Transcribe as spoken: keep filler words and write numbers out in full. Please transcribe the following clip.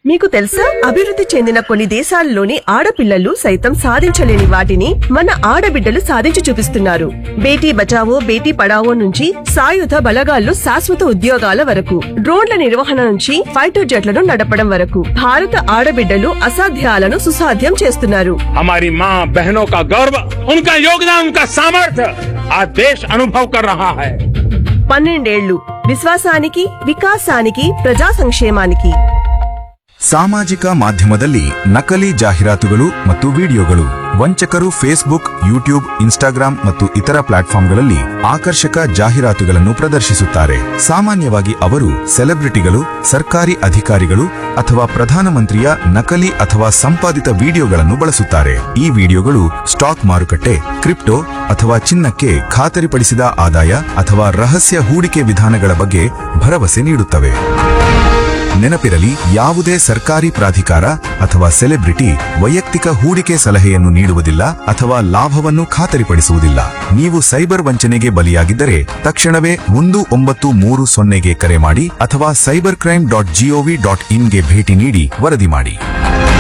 మీకు తెలుసా అభివృద్ధి చెందిన కొన్ని దేశాల్లోని ఆడపిల్లలు సైతం సాధించలేని వాటిని మన ఆడబిడ్డలు సాధించి చూపిస్తున్నారు. బేటీ బచావో బేటీ పడావో నుంచి సాయుధ బలగాల్లో శాశ్వత ఉద్యోగాల వరకు, డ్రోన్ల నిర్వహణ నుంచి ఫైటర్ జెట్లను నడపడం వరకు భారత ఆడబిడ్డలు అసాధ్యాలను సుసాధ్యం చేస్తున్నారు. हमारी माँ बहनों का गौरव, उनका योगदान, उनका सामर्थ्य आज देश अनुभव कर रहा है. పన్నెండేళ్లు విశ్వాసానికి, వికాసానికి, ప్రజా సంక్షేమానికి. ಸಾಮಾಜಿಕ ಮಾಧ್ಯಮದಲ್ಲಿ ನಕಲಿ ಜಾಹೀರಾತುಗಳು ಮತ್ತು ವಿಡಿಯೋಗಳು. ವಂಚಕರು ಫೇಸ್ಬುಕ್, ಯೂಟ್ಯೂಬ್, ಇನ್ಸ್ಟಾಗ್ರಾಂ ಮತ್ತು ಇತರ ಪ್ಲಾಟ್ಫಾರ್ಮ್ಗಳಲ್ಲಿ ಆಕರ್ಷಕ ಜಾಹೀರಾತುಗಳನ್ನು ಪ್ರದರ್ಶಿಸುತ್ತಾರೆ. ಸಾಮಾನ್ಯವಾಗಿ ಅವರು ಸೆಲೆಬ್ರಿಟಿಗಳು, ಸರ್ಕಾರಿ ಅಧಿಕಾರಿಗಳು ಅಥವಾ ಪ್ರಧಾನಮಂತ್ರಿಯ ನಕಲಿ ಅಥವಾ ಸಂಪಾದಿತ ವಿಡಿಯೋಗಳನ್ನು ಬಳಸುತ್ತಾರೆ. ಈ ವಿಡಿಯೋಗಳು ಸ್ಟಾಕ್ ಮಾರುಕಟ್ಟೆ, ಕ್ರಿಪ್ಟೋ ಅಥವಾ ಚಿನ್ನಕ್ಕೆ ಖಾತರಿಪಡಿಸಿದ ಆದಾಯ ಅಥವಾ ರಹಸ್ಯ ಹೂಡಿಕೆ ವಿಧಾನಗಳ ಬಗ್ಗೆ ಭರವಸೆ ನೀಡುತ್ತವೆ. ನೆನಪಿರಲಿ, ಯಾವುದೇ ಸರ್ಕಾರಿ ಪ್ರಾಧಿಕಾರ ಅಥವಾ ಸೆಲೆಬ್ರಿಟಿ ವೈಯಕ್ತಿಕ ಹೂಡಿಕೆ ಸಲಹೆಯನ್ನು ನೀಡುವುದಿಲ್ಲ ಅಥವಾ ಲಾಭವನ್ನು ಖಾತರಿಪಡಿಸುವುದಿಲ್ಲ. ನೀವು ಸೈಬರ್ ವಂಚನೆಗೆ ಬಲಿಯಾಗಿದ್ದರೆ ತಕ್ಷಣವೇ ಒಂದು ಒಂಬತ್ತು ಮೂರು ಸೊನ್ನೆಗೆ ಕರೆ ಮಾಡಿ ಅಥವಾ cyber crime dot gov dot ಇನ್ಗೆ ಭೇಟಿ ನೀಡಿ ವರದಿ ಮಾಡಿ.